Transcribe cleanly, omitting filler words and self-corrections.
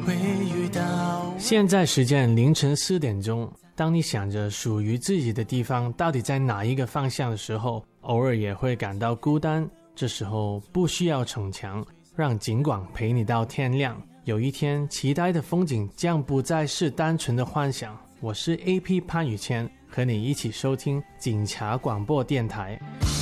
会遇到。 现在时间凌晨4点钟，当你想着属于自己的地方到底在哪一个方向的时候，偶尔也会感到孤单。这时候不需要逞强，让警广陪你到天亮。有一天，期待的风景将不再是单纯的幻想。我是 AP 潘宇谦，和你一起收听警察广播电台。